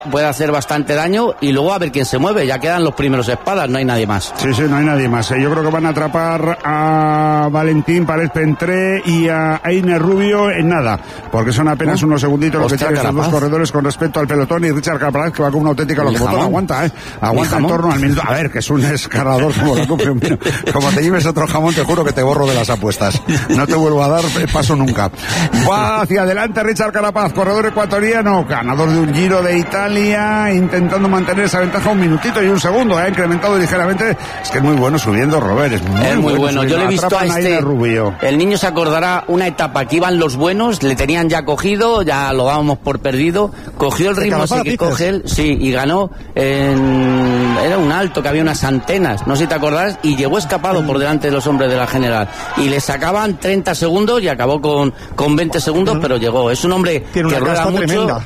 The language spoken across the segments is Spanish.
puede hacer bastante daño y luego a ver quién se mueve. Ya quedan los primeros espadas, no hay nadie más. Sí, no hay nadie más. Yo creo que van a atrapar a Valentín Párez Pentré y a Einer Rubio en nada, porque son apenas unos segunditos los que tienen estos dos corredores con respecto al pelotón, y Richard Carapaz, que va con una auténtica locomotora. Aguanta en torno al minuto. A ver, que es un escalador como la cumple. Como te lleves otro jamón, te juro que te borro de las apuestas. No te vuelvo a dar paso nunca. Va hacia adelante Richard Carapaz, corredor ecuatoriano, ganador de un Giro de Italia, intentando mantener esa ventaja un minutito y un segundo. Ha incrementado ligeramente. Es que es muy bueno subiendo, Robert. Es muy bueno. Yo le he visto a Rubio. El niño se acordará una etapa que iban los buenos, le tenían ya cogido, ya lo dábamos por perdido. Cogió el ritmo así que coge él, sí, y ganó era un alto que había unas antenas, no sé si te acordás, y llegó escapado por delante de los hombres de la general. Y le sacaban 30 segundos y acabó con 20 segundos, pero llegó. Es un hombre que rueda mucho. Tremenda.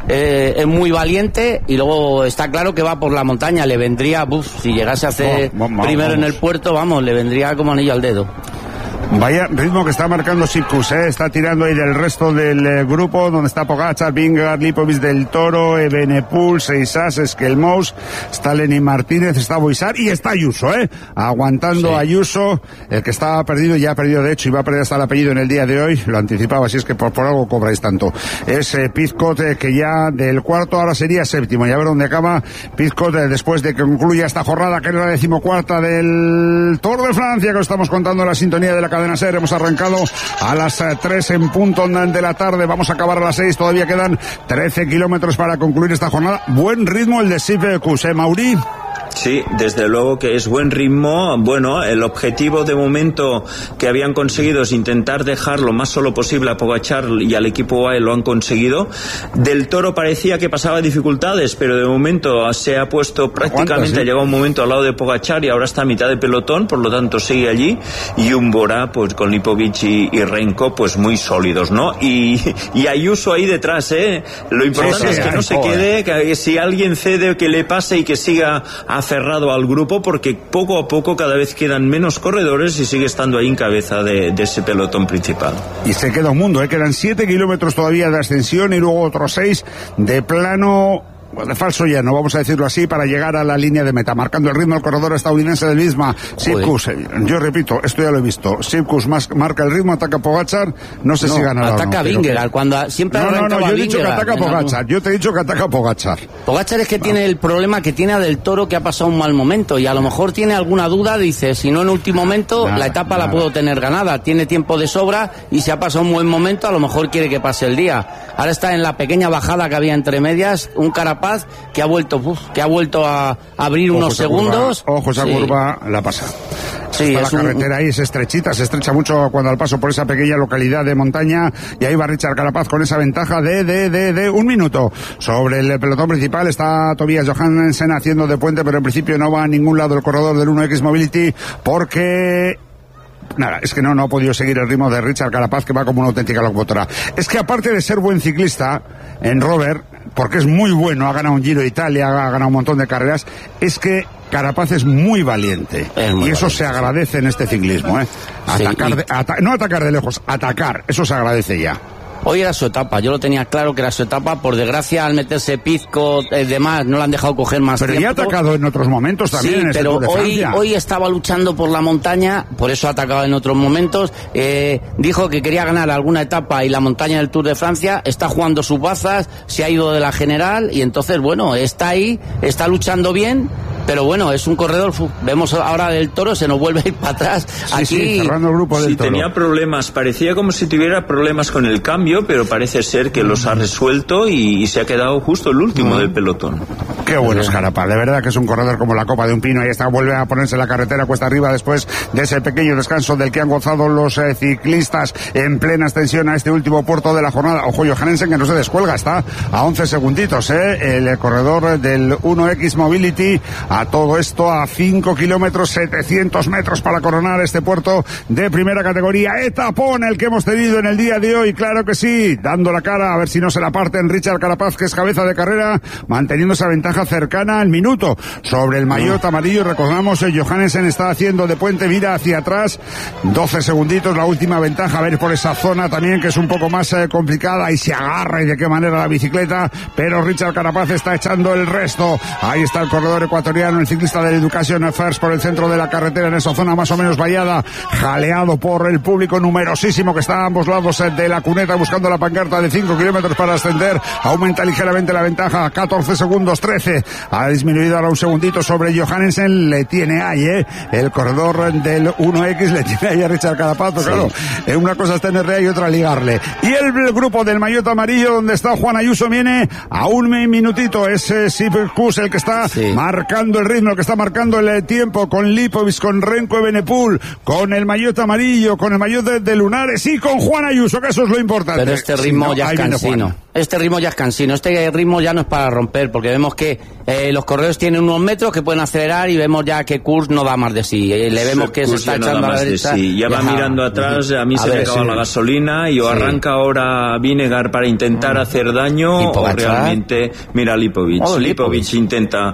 Es muy valiente y luego está claro que va por la montaña. Le vendría, si llegase a hacer primero en el puerto, le vendría como anillo al dedo. Vaya ritmo que está marcando Sipkus, está tirando ahí del resto del grupo, donde está Pogačar, Vingegaard, Lipovic del Toro, Evenepoel, Seisas, Esquelmous, está Lenin Martínez, está Boisar y está Ayuso, aguantando Ayuso, el que estaba perdido, ya ha perdido de hecho y va a perder hasta el apellido en el día de hoy, lo anticipaba, así es que por algo cobráis tanto. Es Pizcot, que ya del cuarto ahora sería séptimo, y a ver dónde acaba Pizcot después de que concluya esta jornada, que es la 14ª del Tour de Francia, que os estamos contando en la sintonía de la cadena SER. Hemos arrancado a las 3 en punto de la tarde, vamos a acabar a las 6, todavía quedan 13 kilómetros para concluir esta jornada. Buen ritmo el de Sipkus, Mauri. Sí, desde luego que es buen ritmo. Bueno, el objetivo de momento que habían conseguido es intentar dejar lo más solo posible a Pogačar y al equipo UAE, lo han conseguido. Del Toro parecía que pasaba dificultades, pero de momento se ha puesto prácticamente, ha llegado un momento al lado de Pogačar y ahora está a mitad de pelotón, por lo tanto sigue allí. Y un Bora, pues con Lipovic y Renko, pues muy sólidos, ¿no? Y Ayuso ahí detrás, Lo importante es que no se quede, que si alguien cede, que le pase y que siga aferrado al grupo, porque poco a poco cada vez quedan menos corredores y sigue estando ahí en cabeza de ese pelotón principal. Y se queda un mundo, quedan 7 kilómetros todavía de ascensión y luego otros 6 de plano, de falso llano, vamos a decirlo así, para llegar a la línea de meta, marcando el ritmo el corredor estadounidense del Visma. Sipkus, yo repito, esto ya lo he visto, Sipkus marca el ritmo, ataca Pogačar, no sé si ganará. Ataca Vingegaard, cuando siempre yo he dicho que ataca Pogačar, yo te he dicho que ataca Pogačar. Pogačar es que tiene el problema que tiene a Del Toro, que ha pasado un mal momento, y a lo mejor tiene alguna duda, dice, si no en último momento, la etapa la puedo tener ganada, tiene tiempo de sobra, y si ha pasado un buen momento, a lo mejor quiere que pase el día. Ahora está en la pequeña bajada que había entre medias, un Carapaz que ha vuelto a abrir unos segundos. Ojo, esa curva la pasa. Sí, está la carretera ahí, es estrechita, se estrecha mucho cuando al paso por esa pequeña localidad de montaña, y ahí va Richard Carapaz con esa ventaja de un minuto. Sobre el pelotón principal está Tobias Johansen haciendo de puente, pero en principio no va a ningún lado el corredor del 1X Mobility, porque nada, es que no ha podido seguir el ritmo de Richard Carapaz, que va como una auténtica locomotora. Es que aparte de ser buen ciclista, en Robert, porque es muy bueno, ha ganado un Giro de Italia, ha ganado un montón de carreras, es que Carapaz es muy valiente, y eso se agradece en este ciclismo, no atacar de lejos, atacar, eso se agradece ya. Hoy era su etapa, yo lo tenía claro que era su etapa, por desgracia al meterse Pizcot, demás, no le han dejado coger más tiempo. Pero ya ha atacado en otros momentos también, sí, en este pero Tour de Francia. Hoy estaba luchando por la montaña, por eso ha atacado en otros momentos, dijo que quería ganar alguna etapa y la montaña del Tour de Francia, está jugando sus bazas, se ha ido de la general, y entonces, bueno, está ahí, está luchando bien, pero bueno, es un corredor, vemos ahora Del Toro, se nos vuelve a ir para atrás. Sí, cerrando el grupo del Toro. Tenía problemas, parecía como si tuviera problemas con el cambio, pero parece ser que los ha resuelto y se ha quedado justo el último del pelotón. Qué bueno es Carapaz, de verdad que es un corredor como la copa de un pino. Ahí está, vuelve a ponerse la carretera cuesta arriba después de ese pequeño descanso del que han gozado los ciclistas en plena extensión a este último puerto de la jornada. Ojo, Johansen, que no se descuelga, está a 11 segunditos, el corredor del 1X Mobility. A todo esto a 5 kilómetros, 700 metros para coronar este puerto de primera categoría. Etapón el que hemos tenido en el día de hoy, claro que sí, dando la cara, a ver si no se la parten Richard Carapaz, que es cabeza de carrera, manteniendo esa ventaja ventaja cercana al minuto sobre el maillot amarillo. Recordamos, Johannesen está haciendo de puente, mira hacia atrás, 12 segunditos, la última ventaja, a ver por esa zona también que es un poco más complicada, y se agarra y de qué manera la bicicleta, pero Richard Carapaz está echando el resto. Ahí está el corredor ecuatoriano, el ciclista del Education First por el centro de la carretera, en esa zona más o menos vallada, jaleado por el público numerosísimo que está a ambos lados de la cuneta buscando la pancarta de 5 kilómetros para ascender. Aumenta ligeramente la ventaja, 14 segundos, 13. Ha disminuido ahora un segundito sobre Johannesen, le tiene ahí, el corredor del 1X le tiene ahí a Richard Carapaz, sí. Claro, una cosa es tenerle ahí y otra ligarle. Y el grupo del maillot amarillo, donde está Juan Ayuso, viene a un minutito, es Sipkus el que está marcando el ritmo, el que está marcando el tiempo, con Lipovic, con Renko Evenepoel, con el maillot amarillo, con el maillot de Lunares y con Juan Ayuso, que eso es lo importante. Pero este ritmo ya es cansino. Este ritmo ya es cansino, este ritmo ya no es para romper, porque vemos que los corredores tienen unos metros que pueden acelerar y vemos ya que Kurs no da más de sí. Le vemos que se está echando a la derecha. Ya va mirando atrás, a mí se me acaba la gasolina y o arranca ahora Vinegar para intentar hacer daño o realmente mira Lipovic. Lipovic intenta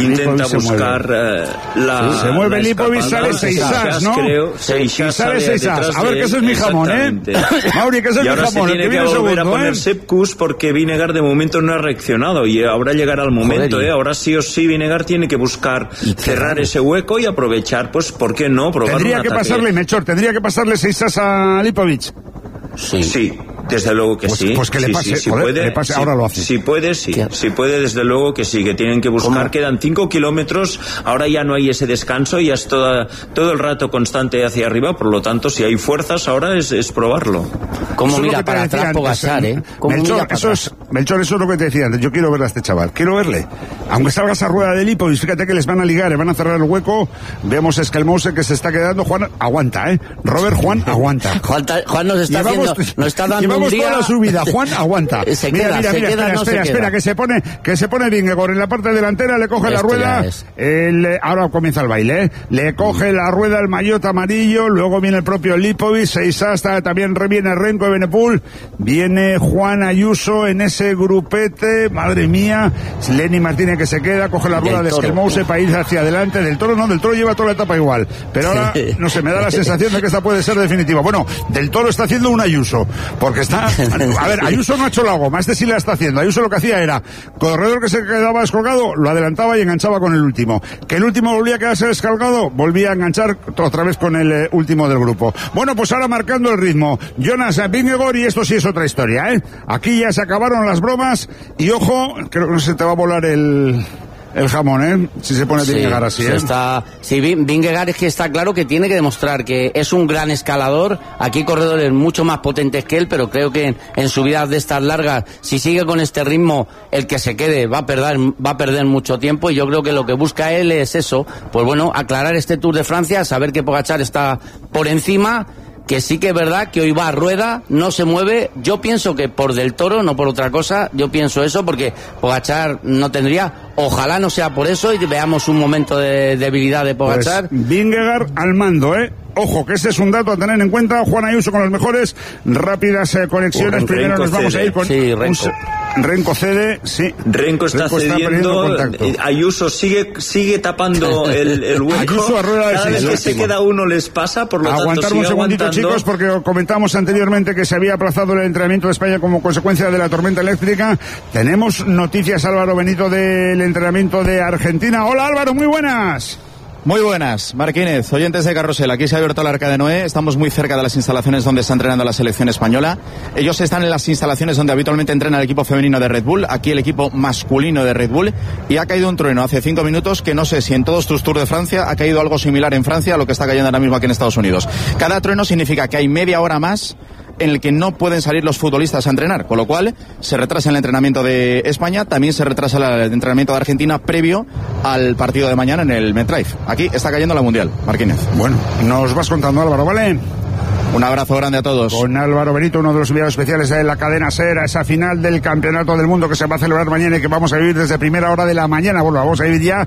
buscar la... Se mueve Lipovic, sale Seixas, ¿no? Creo, sale Seixas. A ver, que ese es mi jamón, Mauri, que ese es mi jamón. Y ahora se tiene que volver a poner Sepkus porque Vinegar de momento no ha reaccionado y ahora llegará el momento, Ahora sí o sí Vinegar tiene que buscar cerrar ese hueco y aprovechar, pues, ¿por qué no? Probar tendría que pasarle, Melchor, tendría que pasarle Seixas a Lipovic. Sí, desde luego que sí. Pues que le pase, si puede, le pase, ahora lo hace. Si puede, sí. Si puede, desde luego que sí, que tienen que buscar. ¿Cómo? Quedan 5 kilómetros, ahora ya no hay ese descanso, ya es todo el rato constante hacia arriba, por lo tanto, si hay fuerzas ahora es probarlo. ¿Cómo mira para atrás Pogačar, Melchor, eso es lo que te decía antes. Yo quiero ver a este chaval, quiero verle. Aunque salga esa rueda de Lipovic, fíjate que les van a ligar, van a cerrar el hueco. Vemos a Skelmose que se está quedando. Juan, aguanta, Robert, Juan, aguanta. Juan nos está haciendo, nos está dando un día... toda la subida, Juan, aguanta. Espera, que se pone Vingegaard en la parte delantera, le coge la rueda, ahora comienza el baile, le coge la rueda el maillot amarillo, luego viene el propio Lipovic, Seixas, también viene Renko Evenepoel, viene Juan Ayuso en ese grupete, madre mía, Lenny Martínez que se queda, coge la rueda de Skelmose para ir hacia adelante. Del Toro lleva toda la etapa igual, pero ahora, no sé, me da la sensación de que esta puede ser definitiva. Bueno, Del Toro está haciendo un Ayuso, porque está... A ver, Ayuso no ha hecho la goma, este sí la está haciendo. Ayuso lo que hacía era, corredor que se quedaba descolgado, lo adelantaba y enganchaba con el último. Que el último volvía a quedarse descolgado, volvía a enganchar otra vez con el último del grupo. Bueno, pues ahora marcando el ritmo, Jonas Vingegaard, y esto sí es otra historia, Aquí ya se acabaron las bromas, y ojo, creo que no se te va a volar el jamón, si se pone Vingegaard así, Sí, Vingegaard es que está claro que tiene que demostrar que es un gran escalador. Aquí hay corredores mucho más potentes que él, pero creo que en subidas de estas largas, si sigue con este ritmo, el que se quede va a perder mucho tiempo, y yo creo que lo que busca él es eso, pues bueno, aclarar este Tour de Francia, saber que Pogačar está por encima, que sí que es verdad que hoy va a rueda, no se mueve. Yo pienso que por Del Toro, no por otra cosa. Yo pienso eso porque Pogačar no tendría. Ojalá no sea por eso y veamos un momento de debilidad de Pogačar. Pues Vingegaard al mando, Ojo, que ese es un dato a tener en cuenta. Juan Ayuso con las mejores rápidas conexiones. Primero nos vamos a ir con Renko cede, sí. Renko está cediendo. Ayuso sigue tapando el hueco. Ayuso a rueda de Cada vez que se queda uno les pasa, por lo aguantar tanto un segundito, aguantando. chicos, porque comentamos anteriormente que se había aplazado el entrenamiento de España como consecuencia de la tormenta eléctrica. Tenemos noticias, Álvaro Benito, del entrenamiento de Argentina. Hola, Álvaro, muy buenas. Muy buenas, Marquínez, oyentes de Carrusel. Aquí se ha abierto el Arca de Noé. Estamos muy cerca de las instalaciones donde está entrenando la selección española. Ellos están en las instalaciones donde habitualmente entrena el equipo femenino de Red Bull, aquí el equipo masculino de Red Bull. Y ha caído un trueno hace 5 minutos que no sé si en todos tus Tours de Francia ha caído algo similar en Francia a lo que está cayendo ahora mismo aquí en Estados Unidos. Cada trueno significa que hay media hora más en el que no pueden salir los futbolistas a entrenar, con lo cual se retrasa el entrenamiento de España, también se retrasa el entrenamiento de Argentina previo al partido de mañana en el MetLife. Aquí está cayendo la Mundial, Marquínez. Bueno, nos vas contando, Álvaro, ¿vale? Un abrazo grande a todos. Con Álvaro Benito, uno de los enviados especiales de la cadena SER, a esa final del Campeonato del Mundo que se va a celebrar mañana y que vamos a vivir desde primera hora de la mañana. Bueno, vamos a vivir ya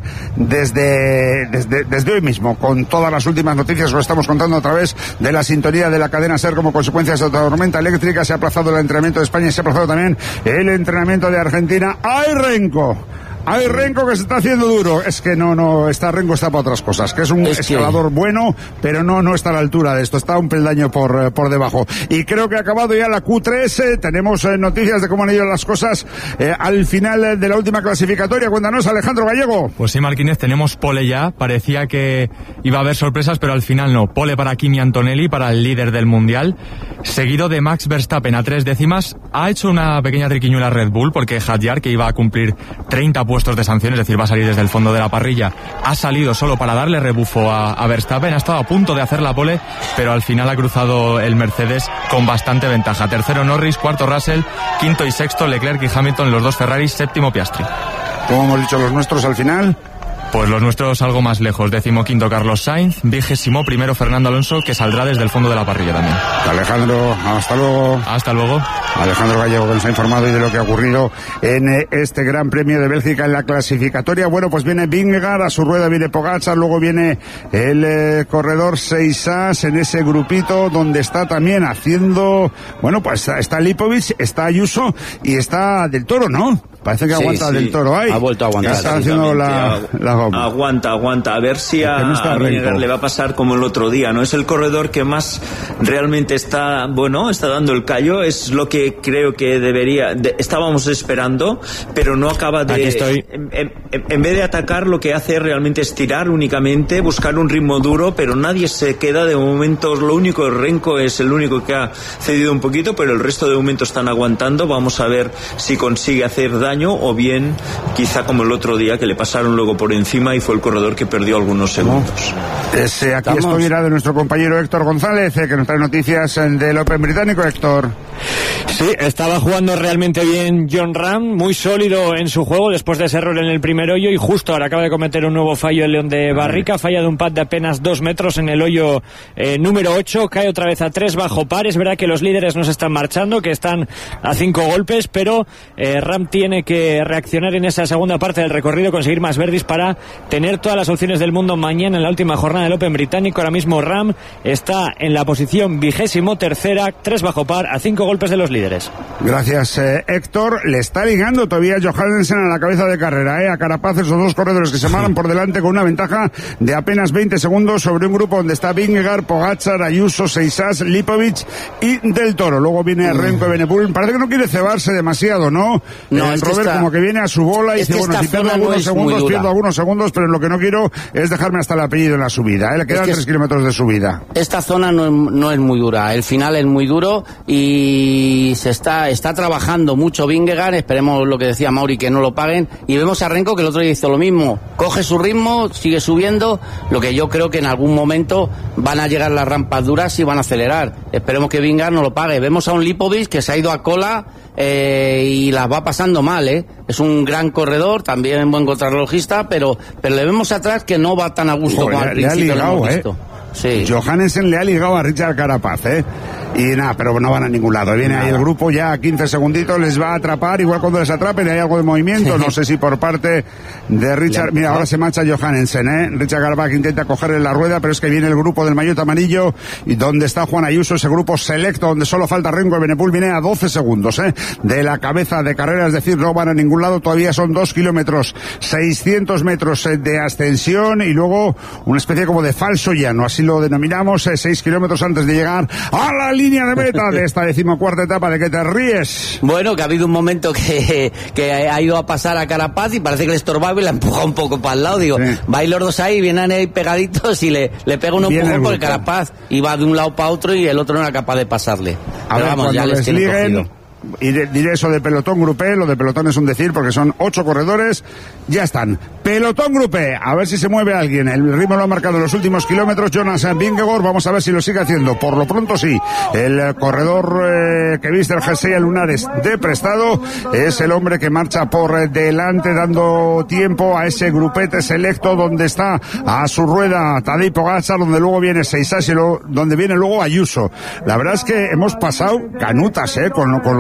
desde hoy mismo, con todas las últimas noticias. Lo estamos contando a través de la sintonía de la cadena SER como consecuencia de esta tormenta eléctrica. Se ha aplazado el entrenamiento de España y se ha aplazado también el entrenamiento de Argentina. ¡Ay, Renko! Hay Renko que se está haciendo duro. Es que no, Renko está para otras cosas, que es un escalador bueno, pero no está a la altura de esto, está un peldaño por debajo. Y creo que ha acabado ya la Q3, tenemos noticias de cómo han ido las cosas al final de la última clasificatoria. Cuéntanos, Alejandro Gallego. Pues sí, Marquínez, tenemos pole ya, parecía que iba a haber sorpresas, pero al final no. Pole para Kimi Antonelli, para el líder del Mundial, seguido de Max Verstappen a 3 décimas. Ha hecho una pequeña triquiñuela Red Bull, porque Hadjar, que iba a cumplir 30 puestos de sanción, es decir, va a salir desde el fondo de la parrilla, ha salido solo para darle rebufo a Verstappen, ha estado a punto de hacer la pole, pero al final ha cruzado el Mercedes con bastante ventaja. Tercero Norris, cuarto Russell, quinto y sexto Leclerc y Hamilton, los dos Ferraris, séptimo Piastri. ¿Cómo hemos dicho los nuestros al final? Pues los nuestros algo más lejos. 15º Carlos Sainz, 21º Fernando Alonso, que saldrá desde el fondo de la parrilla también. Alejandro, hasta luego. Hasta luego. Alejandro Gallego, que nos ha informado y de lo que ha ocurrido en este Gran Premio de Bélgica en la clasificatoria. Bueno, pues viene Vingegaard, a su rueda viene Pogačar, luego viene el corredor Seisas en ese grupito donde está también haciendo, bueno, pues está Lipovic, está Ayuso y está Del Toro, ¿no? Parece que aguanta Del Toro ahí. Ha vuelto a aguantar. Está haciendo la goma. Aguanta. A ver si a Vingegaard le va a pasar como el otro día, ¿no? Es el corredor que más realmente está dando el callo. Es lo que creo que estábamos esperando, pero no acaba de... Aquí estoy. En vez de atacar, lo que hace realmente es tirar únicamente, buscar un ritmo duro, pero nadie se queda de momento. Lo único, Renko es el único que ha cedido un poquito, pero el resto de momento están aguantando. Vamos a ver si consigue hacer daño o bien quizá como el otro día que le pasaron luego por encima y fue el corredor que perdió algunos segundos. Aquí estoy de nuestro compañero Héctor González, que nos trae noticias del Open británico. Héctor. Sí, estaba jugando realmente bien Jon Rahm, muy sólido en su juego después de ese error en el primer hoyo, y justo ahora acaba de cometer un nuevo fallo el León de Barrica, falla de un pad de apenas 2 metros en el hoyo número 8, cae otra vez a 3 bajo par. Es verdad que los líderes no se están marchando, que están a 5 golpes, pero Rahm tiene que reaccionar en esa segunda parte del recorrido, conseguir más birdies para tener todas las opciones del mundo mañana en la última jornada del Open británico. Ahora mismo Rahm está en la posición 23ª, 3 bajo par, a 5 golpes de los líderes. Gracias, Héctor. Le está ligando todavía Johansen a la cabeza de carrera, a Carapaz, esos dos corredores que se marcan por delante con una ventaja de apenas 20 segundos sobre un grupo donde está Vingegaard, Pogačar, Ayuso, Seisas, Lipovic y Del Toro. Luego viene Renko y Benepul. Parece que no quiere cebarse demasiado, ¿no? El Robert como que viene a su bola y dice, bueno, si pierdo algunos segundos, pierdo algunos segundos, pero lo que no quiero es dejarme hasta el apellido en la subida. Le quedan 3 kilómetros de subida. Esta zona no es muy dura. El final es muy duro y se está trabajando mucho Vingegaard. Esperemos lo que decía Mauri, que no lo paguen. Y vemos a Renko, que el otro día hizo lo mismo. Coge su ritmo, sigue subiendo. Lo que yo creo que en algún momento van a llegar las rampas duras y van a acelerar. Esperemos que Vingegaard no lo pague. Vemos a un Lipovic que se ha ido a cola y las va pasando mal, Es un gran corredor, también buen contrarrelojista, pero le vemos atrás que no va tan a gusto como al principio lo hemos visto. Sí. Johansen le ha ligado a Richard Carapaz, y nada, pero no van a ningún lado. Viene ahí el grupo ya a 15 segunditos, les va a atrapar, igual cuando les atrapen hay algo de movimiento, no sé si por parte de Richard. Mira, ahora se marcha Johansen, Richard Carapaz intenta cogerle la rueda, pero es que viene el grupo del maillot amarillo y donde está Juan Ayuso, ese grupo selecto donde solo falta Renko y Benepul, viene a 12 segundos de la cabeza de carrera, es decir, no van a ningún lado. Todavía son 2 kilómetros, 600 metros de ascensión y luego una especie como de falso llano, así lo denominamos, 6 kilómetros antes de llegar a la línea de meta de esta 14ª etapa. ¿De qué te ríes? Bueno, que ha habido un momento que ha ido a pasar a Carapaz y parece que le estorbaba y la empuja un poco para el lado. Digo, vais los dos ahí, vienen ahí pegaditos y le pega un empujón porque Carapaz iba de un lado para otro y el otro no era capaz de pasarle. Pero vamos, ya les tiene cogido. Y diré eso de pelotón grupé, lo de pelotón es un decir porque son 8 corredores, ya están. Pelotón grupé, a ver si se mueve alguien. El ritmo lo ha marcado en los últimos kilómetros Jonas Vingegaard, vamos a ver si lo sigue haciendo. Por lo pronto sí, el corredor que viste el jersey a lunares de prestado es el hombre que marcha por delante, dando tiempo a ese grupete selecto donde está a su rueda Tadej Pogačar, donde luego viene Seisas y donde viene luego Ayuso. La verdad es que hemos pasado canutas con lo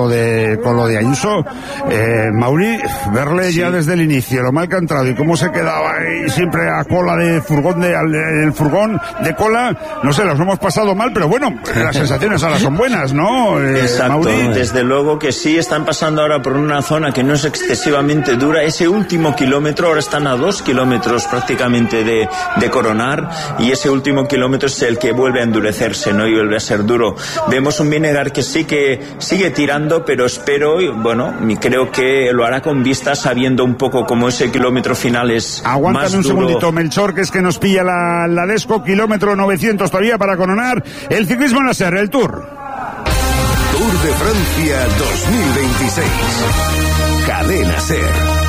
lo de Ayuso, Mauri, verle ya desde el inicio, lo mal que ha entrado y cómo se quedaba ahí siempre a cola de furgón, el furgón de cola, no sé, los hemos pasado mal, pero bueno, las sensaciones ahora son buenas, ¿no? Exacto, Mauri. Desde luego que sí, están pasando ahora por una zona que no es excesivamente dura. Ese último kilómetro, ahora están a 2 kilómetros prácticamente de coronar, y ese último kilómetro es el que vuelve a endurecerse, ¿no? Y vuelve a ser duro. Vemos un Vinegar que sí que sigue tirando, pero espero, y bueno, creo que lo hará con vista, sabiendo un poco cómo ese kilómetro final es Aguántame más un duro. segundito, Melchor, que es que nos pilla la Desco, kilómetro 900 todavía para coronar el ciclismo Nasser, el Tour. Tour de Francia 2026. Cadena SER.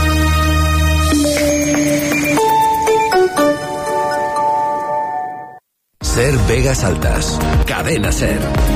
SER Vegas Altas. Cadena SER.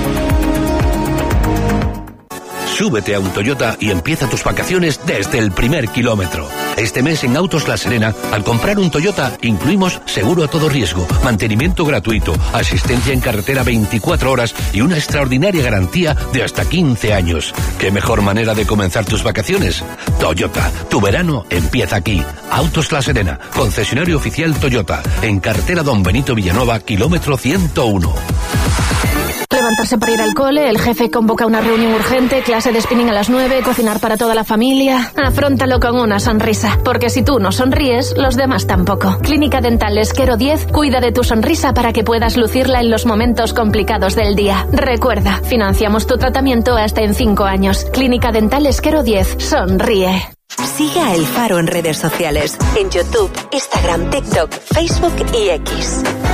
Súbete a un Toyota y empieza tus vacaciones desde el primer kilómetro. Este mes en Autos La Serena, al comprar un Toyota, incluimos seguro a todo riesgo, mantenimiento gratuito, asistencia en carretera 24 horas y una extraordinaria garantía de hasta 15 años. ¿Qué mejor manera de comenzar tus vacaciones? Toyota, tu verano empieza aquí. Autos La Serena, concesionario oficial Toyota, en carretera Don Benito Villanueva, kilómetro 101. Levantarse para ir al cole, el jefe convoca una reunión urgente, clase de spinning a las 9, cocinar para toda la familia. Afróntalo con una sonrisa, porque si tú no sonríes, los demás tampoco. Clínica Dental Esquero 10 cuida de tu sonrisa para que puedas lucirla en los momentos complicados del día. Recuerda, financiamos tu tratamiento hasta en 5 años. Clínica Dental Esquero 10, sonríe. Sigue a El Faro en redes sociales, en YouTube, Instagram, TikTok, Facebook y X.